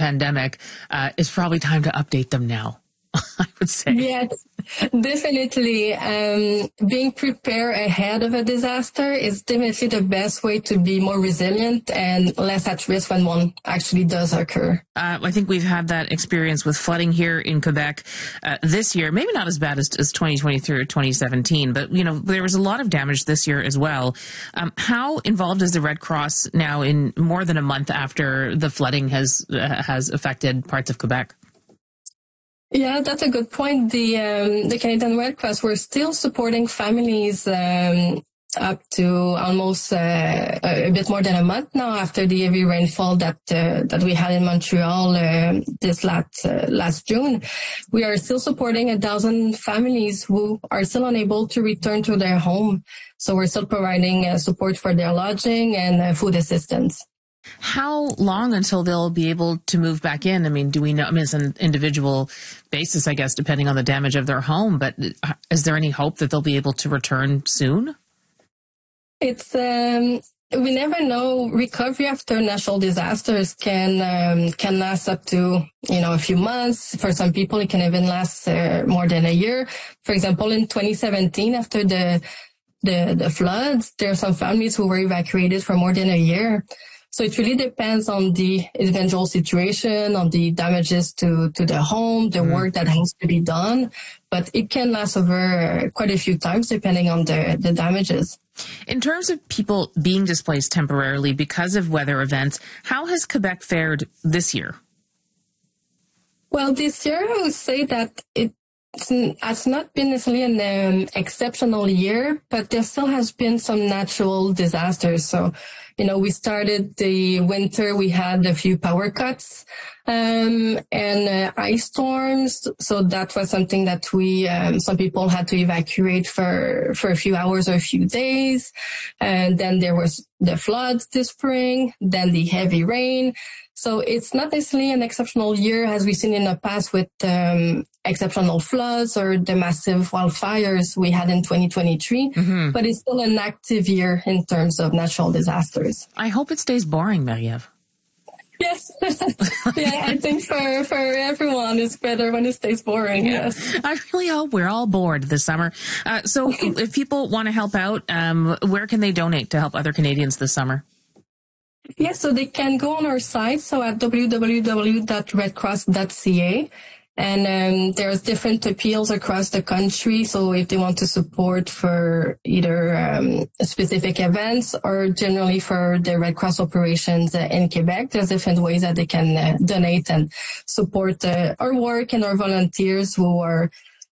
pandemic, it's probably time to update them now, I would say. Yes, definitely. Being prepared ahead of a disaster is definitely the best way to be more resilient and less at risk when one actually does occur. I think we've had that experience with flooding here in Quebec this year. Maybe not as bad as 2023 or 2017, but there was a lot of damage this year as well. How involved is the Red Cross now in more than a month after the flooding has affected parts of Quebec? Yeah, that's a good point. The Canadian Red Cross, we're still supporting families up to almost a bit more than a month now after the heavy rainfall that we had in Montreal this last June. We are still supporting 1,000 families who are still unable to return to their home. So we're still providing support for their lodging and food assistance. How long until they'll be able to move back in? I mean, do we know? I mean, it's an individual basis, I guess, depending on the damage of their home. But is there any hope that they'll be able to return soon? It's we never know. Recovery after natural disasters can last up to a few months. For some people, it can even last more than a year. For example, in 2017, after the floods, there are some families who were evacuated for more than a year. So it really depends on the individual situation, on the damages to the home, the work that has to be done. But it can last over quite a few times depending on the damages. In terms of people being displaced temporarily because of weather events, how has Quebec fared this year? Well, this year I would say that it has not been necessarily an exceptional year, but there still has been some natural disasters. So, we started the winter, we had a few power cuts, and ice storms. So that was something that some people had to evacuate for a few hours or a few days. And then there was the floods this spring, then the heavy rain. So it's not necessarily an exceptional year as we've seen in the past with exceptional floods or the massive wildfires we had in 2023, but it's still an active year in terms of natural disasters. I hope it stays boring, Marie-Ève. Yes. Yeah, I think for everyone it's better when it stays boring, yes. I really hope we're all bored this summer. So if people want to help out, where can they donate to help other Canadians this summer? Yes, so they can go on our site, so at www.redcross.ca. And there's different appeals across the country. So if they want to support for either specific events or generally for the Red Cross operations in Quebec, there's different ways that they can donate and support our work and our volunteers who are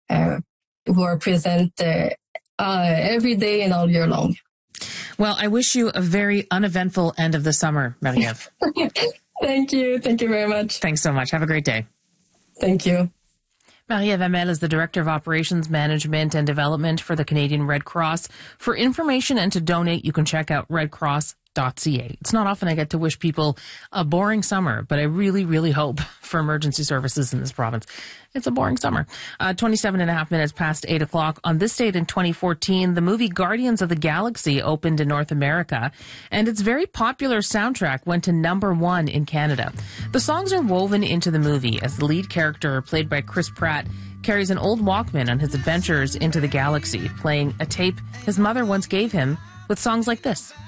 present every day and all year long. Well, I wish you a very uneventful end of the summer, Marie-Ève. Thank you. Thank you very much. Thanks so much. Have a great day. Thank you. Marie-Ève Hamel is the Director of Operations Management and Development for the Canadian Red Cross. For information and to donate, you can check out redcross.ca. It's not often I get to wish people a boring summer, but I really, really hope for emergency services in this province. It's a boring summer. 27 and a half minutes past 8 o'clock. On this date in 2014, the movie Guardians of the Galaxy opened in North America, and its very popular soundtrack went to #1 in Canada. The songs are woven into the movie as the lead character, played by Chris Pratt, carries an old Walkman on his adventures into the galaxy, playing a tape his mother once gave him with songs like this.